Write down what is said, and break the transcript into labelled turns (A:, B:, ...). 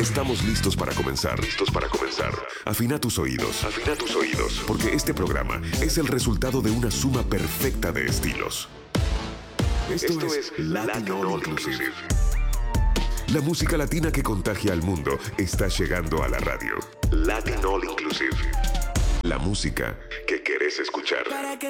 A: Estamos listos para comenzar. Afina tus oídos. Porque este programa es el resultado de una suma perfecta de estilos. Esto es Latin All Inclusive. La música latina que contagia al mundo está llegando a la radio. Latin All Inclusive. La música que querés escuchar.
B: Para que